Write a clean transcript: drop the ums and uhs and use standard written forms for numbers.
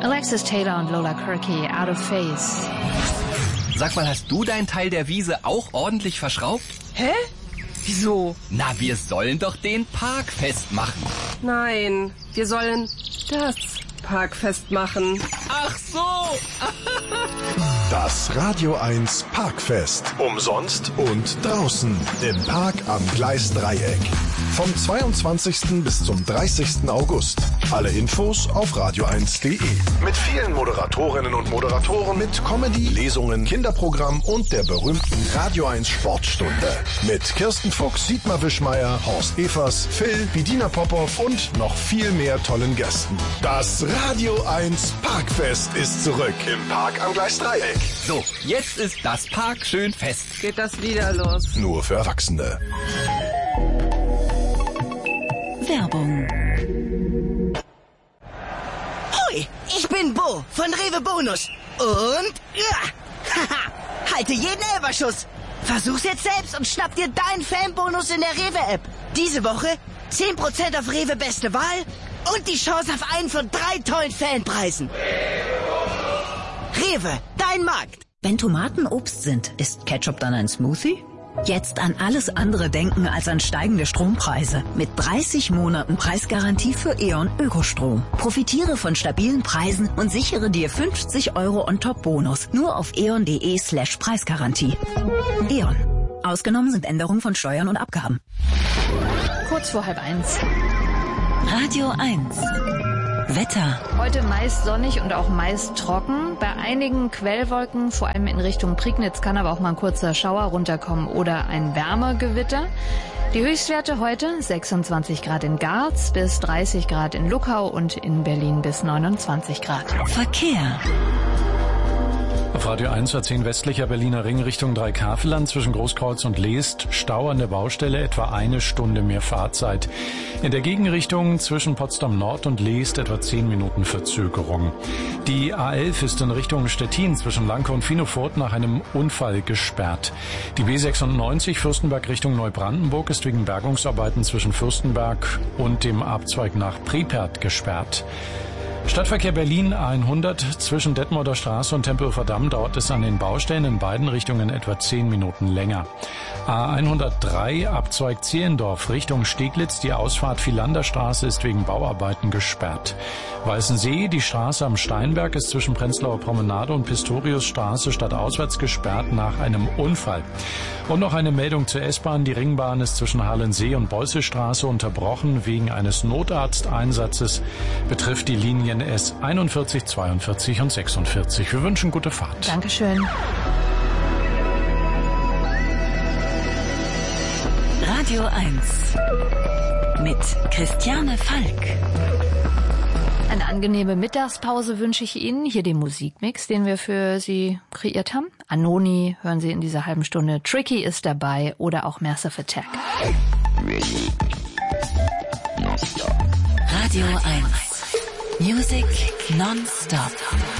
Alexis Taylor und Lola Kirky, Out of Phase. Sag mal, hast du deinen Teil der Wiese auch ordentlich verschraubt? Hä? Wieso? Na, wir sollen doch den Park festmachen. Nein, wir sollen das Park festmachen. Ach so! Das Radio 1 Parkfest. Umsonst und draußen im Park am Gleisdreieck. Vom 22. bis zum 30. August. Alle Infos auf radio1.de. Mit vielen Moderatorinnen und Moderatoren, mit Comedy, Lesungen, Kinderprogramm und der berühmten Radio 1 Sportstunde. Mit Kirsten Fuchs, Dietmar Wischmeier, Horst Evers, Phil, Bedina Popov und noch viel mehr tollen Gästen. Das Radio 1 Parkfest ist zurück im Park am Gleisdreieck. So, jetzt ist das Park schön fest. Geht das wieder los? Nur für Erwachsene. Werbung. Hoi, ich bin Bo von Rewe Bonus. Und haha, halte jeden Elberschuss. Versuch's jetzt selbst und schnapp dir deinen Fanbonus in der Rewe-App. Diese Woche 10% auf Rewe Beste Wahl und die Chance auf einen von 3 tollen Fanpreisen. Rewe, dein Markt. Wenn Tomaten Obst sind, ist Ketchup dann ein Smoothie? Jetzt an alles andere denken als an steigende Strompreise. Mit 30 Monaten Preisgarantie für E.ON Ökostrom. Profitiere von stabilen Preisen und sichere dir 50 € on top Bonus. Nur auf eon.de/Preisgarantie. E.ON. Ausgenommen sind Änderungen von Steuern und Abgaben. Kurz vor 12:30. Radio 1. Wetter. Heute meist sonnig und auch meist trocken. Bei einigen Quellwolken, vor allem in Richtung Prignitz, kann aber auch mal ein kurzer Schauer runterkommen oder ein Wärmegewitter. Die Höchstwerte heute 26 Grad in Garz, bis 30 Grad in Luckau und in Berlin bis 29 Grad. Verkehr. Auf Radio 1 A10 westlicher Berliner Ring Richtung Dreikafelland zwischen Großkreuz und Leest. Stau an der Baustelle, etwa 1 Stunde mehr Fahrzeit. In der Gegenrichtung zwischen Potsdam Nord und Leest etwa 10 Minuten Verzögerung. Die A11 ist in Richtung Stettin zwischen Lanke und Finofurt nach einem Unfall gesperrt. Die B96 Fürstenberg Richtung Neubrandenburg ist wegen Bergungsarbeiten zwischen Fürstenberg und dem Abzweig nach Pripyat gesperrt. Stadtverkehr Berlin A100 zwischen Detmolder Straße und Tempelhofer Damm dauert es an den Baustellen in beiden Richtungen etwa 10 Minuten länger. A103 Abzweig Zehlendorf Richtung Steglitz, die Ausfahrt Vilanderstraße ist wegen Bauarbeiten gesperrt. Weißensee, die Straße am Steinberg ist zwischen Prenzlauer Promenade und Pistoriusstraße stadtauswärts gesperrt nach einem Unfall. Und noch eine Meldung zur S-Bahn. Die Ringbahn ist zwischen Halensee und Beuselstraße unterbrochen wegen eines Notarzteinsatzes. Betrifft die Linien S41, 42 und 46. Wir wünschen gute Fahrt. Dankeschön. Radio 1 mit Christiane Falk. Eine angenehme Mittagspause wünsche ich Ihnen. Hier den Musikmix, den wir für Sie kreiert haben. Anoni hören Sie in dieser halben Stunde. Tricky ist dabei oder auch Massive Attack. Radio 1 Music non-stop.